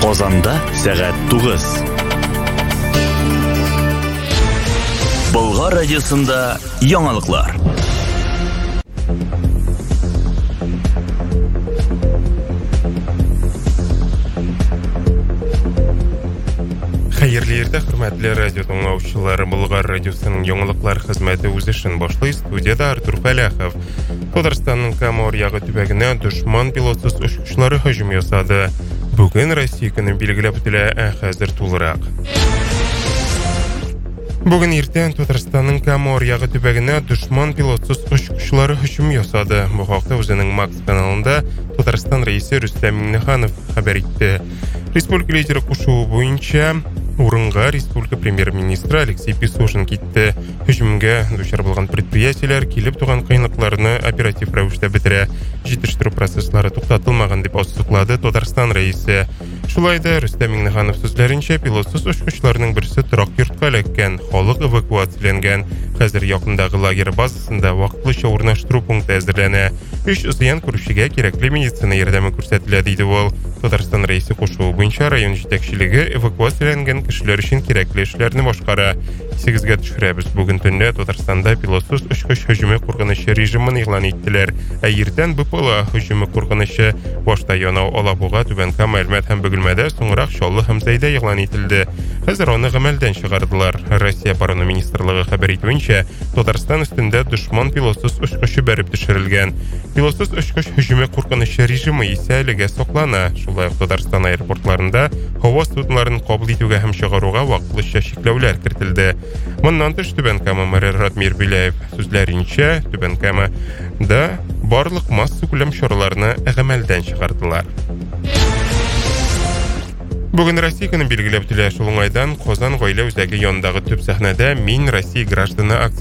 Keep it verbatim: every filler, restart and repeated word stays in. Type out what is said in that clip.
Казанда сәгать тугыз. Болгар радиосында яңалыклар. Хәерле иртә, хөрмәтле радио тыңлаучылар. Болгар радиосының яңалыклар хезмәте үз эшен башлый. Студияда Артур Фәләхов. Татарстанның Камор ягы төбәгенә дошман пилотсыз очкычлары һөҗүм ясады. Бүген Россия көне билгеләп үтелә, ә хәзер тулырак. Бүген иртән Татарстанның Камор ягы төбәгенә дошман пилотсыз очкычлары һөҗүм ясады. Бу хакта үзенең Макс каналында Татарстан рәисе Рөстәм Миңнеханов хәбәр итте. Республика лидеры кушуы буенча урынга республика премьер-министры Алексей Песошин китте. Һөҗүмгә дучар булган предприятиеләр килеп туган кыенлыкларны оператив рәвештә бетерә. Җитештерү процесслары туктатылмаган дип ассыклады Татарстан рәисе. Шулай да Рөстәм Миңнеханов сүзләренчә, пилотсыз очкычларның берсе торак йортка эләккән, халык эвакуацияләнгән. Хәзер якындагы лагерь базасында вакытлыча урнаштыру пункты әзерләнә. Өч зыян күрүчегә кирәкле медицина ярдәме күрсәтелә, диде ул. Татарстан рәисе кушуы буенча район җитәкчелеге эвакуацияләнгән кешеләр өчен кирәкле эшләрне башкара. Сигезгә төшерәбез. Бүген төнлә Татарстанда пилотсыз очкыч һөҗүме куркынычы режимын игълан иттеләр. Ә иртән БПЛА һөҗүме куркынычы башта Янау, Алабуга, Түбән Кама, Әлмәт һәм Бөгелмәдә, соңрак Чаллы һәм Зәйдә игълан ителде. Хәзер аны гамәлдән чыгардылар. Россия оборона министрлыгы хәбәр итүенчә, Татарстан өстендә дошман пилотсыз очкычы бәреп төшерелгән. Пилотсыз очкыч һөҗүме куркынычы режимы исә әлегә саклана. Шулай ук Татарстан аэропортларында һава судноларын кабул итүгә һәм чыгаруга вакытлыча чикләүләр кертелде. Моннан тыш Түбән Кама мэры Радмир Биләев сүзләренчә, Түбән Камада барлык масса күләм чараларны гамәлдән чыгардылар. Бүген Россия көне билгеләп үтелә. Шул уңайдан Казан гаилә үзәге янындагы төп сәхнәдә "Мин Россия гражданы"